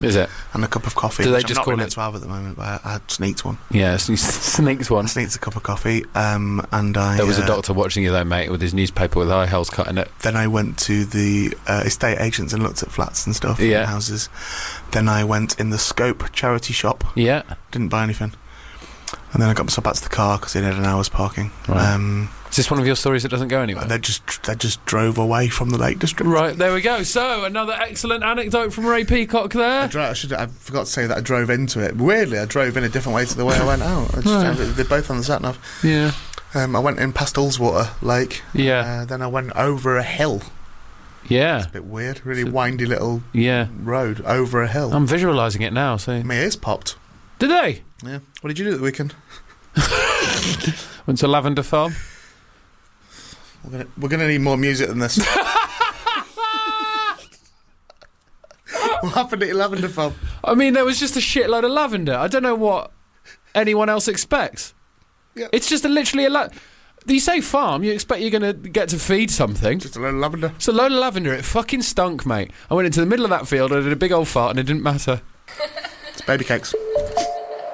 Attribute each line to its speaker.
Speaker 1: Is it?
Speaker 2: And a cup of coffee.
Speaker 1: Do they
Speaker 2: which
Speaker 1: just
Speaker 2: I'm not
Speaker 1: call
Speaker 2: really
Speaker 1: it-
Speaker 2: to have at the moment, but I sneaked one.
Speaker 1: Yeah, sneaked one.
Speaker 2: I sneaked a cup of coffee, and I...
Speaker 1: There was a doctor watching you though, mate, with his newspaper with eye holes cut in it.
Speaker 2: Then I went to the estate agents and looked at flats and stuff,
Speaker 1: Yeah.
Speaker 2: and houses. Then I went in the Scope charity shop.
Speaker 1: Yeah.
Speaker 2: Didn't buy anything. And then I got myself back to the car because they had an hour's parking.
Speaker 1: Right. Is this one of your stories that doesn't go anywhere?
Speaker 2: They just drove away from the Lake District.
Speaker 1: Right, there we go. So, another excellent anecdote from Ray Peacock there.
Speaker 2: I forgot to say that I drove into it. Weirdly, I drove in a different way to the way I went out. They're both on the sat-nav.
Speaker 1: Yeah.
Speaker 2: I went in past Ullswater Lake.
Speaker 1: Yeah.
Speaker 2: Then I went over a hill.
Speaker 1: Yeah.
Speaker 2: It's a bit weird. Really windy little
Speaker 1: Yeah.
Speaker 2: road over a hill.
Speaker 1: I'm visualising it now, so...
Speaker 2: My ears popped.
Speaker 1: Did they?
Speaker 2: Yeah. What did you do at the weekend?
Speaker 1: Went to a lavender farm.
Speaker 2: We're gonna need more music than this. What happened at your lavender farm?
Speaker 1: I mean, there was just a shitload of lavender. I don't know what anyone else expects.
Speaker 2: Yeah.
Speaker 1: It's just literally you say farm, you expect you're going to get to feed something.
Speaker 2: Just a load of lavender.
Speaker 1: It's a load of lavender. It fucking stunk, mate. I went into the middle of that field, I did a big old fart, and it didn't matter.
Speaker 2: It's baby cakes.